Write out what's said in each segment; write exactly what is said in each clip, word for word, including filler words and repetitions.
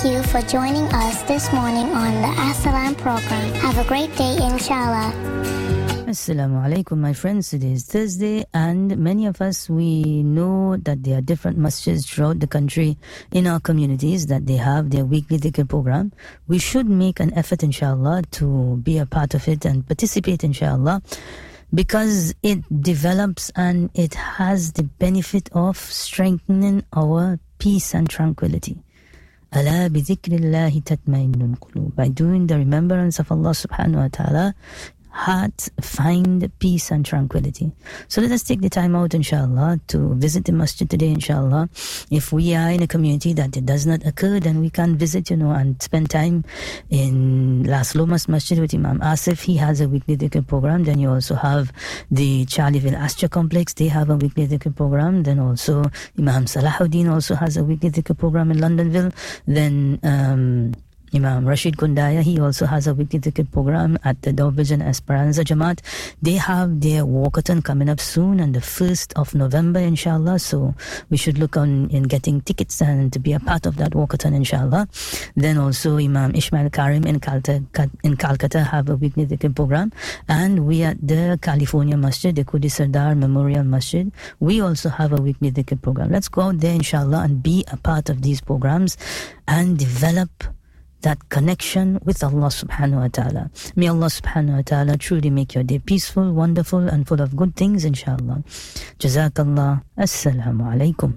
you for joining us this morning on the As-Salam program. Have a great day, inshallah. Assalamu alaikum, my friends. It is Thursday, and many of us, we know that there are different masjids throughout the country in our communities that they have their weekly dhikr program. We should make an effort, inshallah, to be a part of it and participate, inshallah, because it develops and it has the benefit of strengthening our peace and tranquility. Ala bi dhikrillahi tatma'innul qulub. By doing the remembrance of Allah subhanahu wa ta'ala, hearts find peace and tranquility. So let us take the time out, inshallah, to visit the masjid today, inshallah. If we are in a community that it does not occur, then we can visit, you know, and spend time in Las Lomas Masjid with Imam Asif. He has a weekly dhikr program. Then you also have the Charleville Astra Complex. They have a weekly dhikr program. Then also Imam Salahuddin also has a weekly dhikr program in Londonville. Then um Imam Rashid Kundaya, he also has a weekly dhikr program at the Dawbridge and Esperanza Jamaat. They have their walkathon coming up soon on the first of November, inshallah. So we should look on in getting tickets and to be a part of that walkathon, inshallah. Then also Imam Ismail Karim in Calcutta, in Calcutta have a weekly dhikr program. And we at the California Masjid, the Kudi Sardar Memorial Masjid, we also have a weekly dhikr program. Let's go out there, inshallah, and be a part of these programs and develop that connection with Allah subhanahu wa ta'ala. May Allah subhanahu wa ta'ala truly make your day peaceful, wonderful, and full of good things, inshallah. Jazakallah. Assalamu alaikum.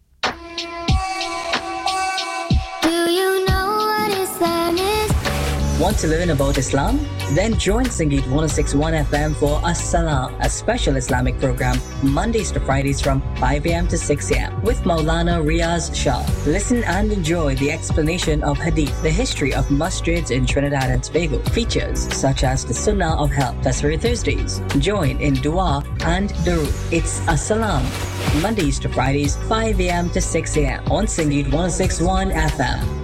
Want to learn about Islam? Then join Sangeet one oh six point one F M for As-Salam, a special Islamic program, Mondays to Fridays from five a.m. to six a.m. with Maulana Riaz Shah. Listen and enjoy the explanation of Hadith, the history of masjids in Trinidad and Tobago, features such as the Sunnah of Health, Tasawwur Thursdays. Join in Dua and Durood. It's As-Salam, Mondays to Fridays, five a.m. to six a.m. on Sangeet one oh six point one F M.